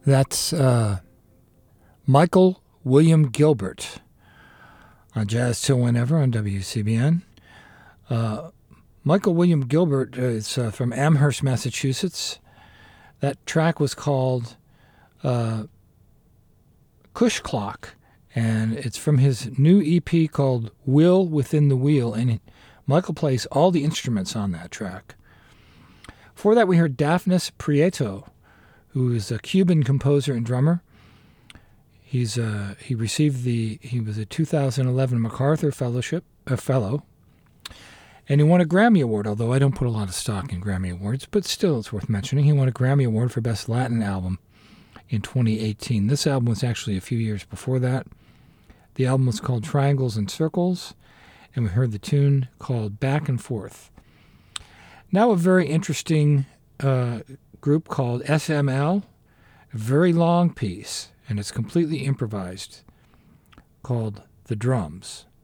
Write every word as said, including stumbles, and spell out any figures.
That's uh, Michael William Gilbert on Jazz Till Whenever on W C B N. Uh, Michael William Gilbert is uh, from Amherst, Massachusetts. That track was called uh, Cush Clock, and it's from his new E P called Will Within the Wheel, and Michael plays all the instruments on that track. Before that, we heard Dafnis Prieto, who is a Cuban composer and drummer. He's uh, he received the he was a two thousand eleven MacArthur Fellowship a fellow, and he won a Grammy Award. Although I don't put a lot of stock in Grammy Awards, but still it's worth mentioning. He won a Grammy Award for Best Latin Album in twenty eighteen. This album was actually a few years before that. The album was called Triangles and Circles, and we heard the tune called Back and Forth. Now a very interesting uh, group called S M L, a very long piece, and it's completely improvised, called The Drums.